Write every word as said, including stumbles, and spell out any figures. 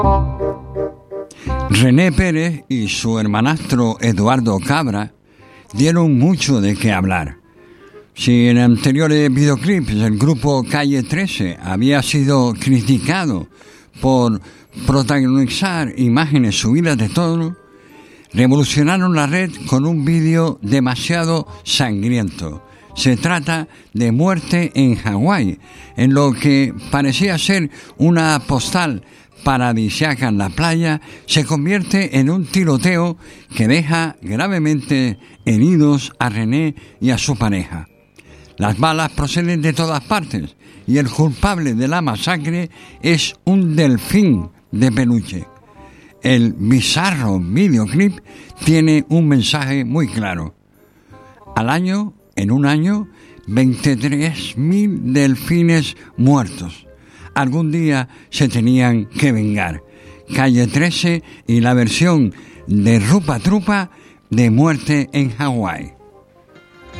René Pérez y su hermanastro Eduardo Cabra dieron mucho de qué hablar. Si en anteriores videoclips el grupo Calle trece había sido criticado por protagonizar imágenes subidas de tono, revolucionaron la red con un vídeo demasiado sangriento. Se trata de Muerte en Hawái, en lo que parecía ser una postal paradisíaca en la playa, se convierte en un tiroteo que deja gravemente heridos a René y a su pareja. Las balas proceden de todas partes y el culpable de la masacre es un delfín de peluche. El bizarro videoclip tiene un mensaje muy claro. Al año, en un año, veintitrés mil delfines muertos. Algún día se tenían que vengar. Calle trece y la versión de Rupa Trupa de Muerte en Hawái.